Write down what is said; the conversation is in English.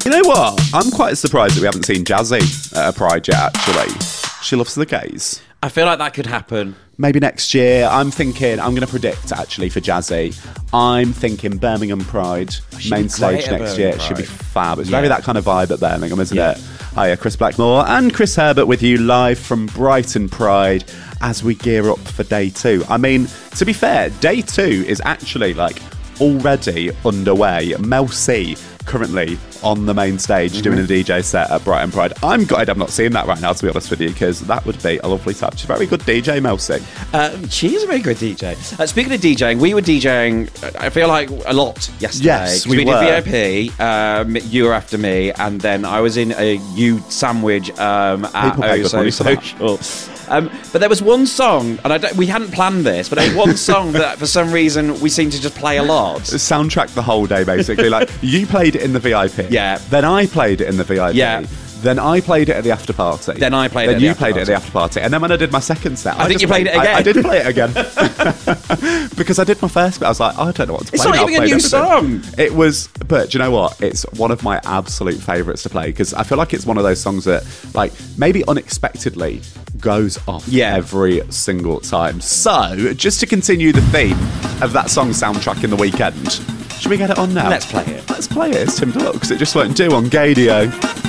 You know what? I'm quite surprised that we haven't seen Jazzy at a Pride yet, actually. She loves the gays. I feel like that could happen. Maybe next year. I'm going to predict, actually, for Jazzy. I'm thinking Birmingham Pride, main stage next year. It should be fab. It's very that kind of vibe at Birmingham, isn't it? Hiya, Chris Blackmore and Chris Herbert with you live from Brighton Pride as we gear up for day 2. I mean, to be fair, day 2 is actually, already underway. Mel C currently on the main stage doing a DJ set at Brighton Pride. I'm gutted I'm not seeing that right now, to be honest with you, because that would be a lovely touch. She's a very good DJ, Mel C. She is a very good DJ. Speaking of DJing, we were DJing, I feel like, a lot yesterday. Yes, we did VIP, you were after me, and then I was in a U sandwich at So Social. But there was one song, and we hadn't planned this, but there was one song that for some reason we seemed to just play a lot. Soundtrack the whole day, basically. You played it in the VIP. Yeah. Then I played it in the VIP. Yeah. Then I played it at the after party. Then I played it at the you after played party. it at the after party. And then when I did my second set, I think you played it again. I did play it again. Because I did my first bit. I was like, I don't know what to play. It's not even a new song. It was, but do you know what? It's one of my absolute favourites to play because I feel like it's one of those songs that, maybe unexpectedly goes off every single time. So, just to continue the theme of that song soundtrack in the weekend, should we get it on now? Let's play it. Let's play it. It's Tim Deluxe. It just won't do on Gadio.